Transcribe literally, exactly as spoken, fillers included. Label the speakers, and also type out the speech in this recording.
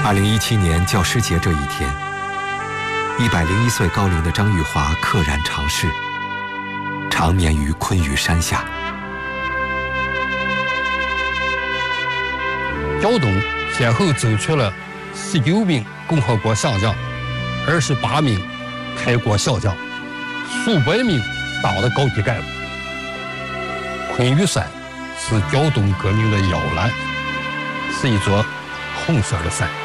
Speaker 1: 二零一七年教师节这一天，一百零一岁高龄的张玉华溘然长逝，长眠于昆玉山下。
Speaker 2: 胶东先后走出了十九名共和国上将，二十八名开国小将，数百名党的高级干部。昆玉山是胶东革命的摇篮，是一座红色的山。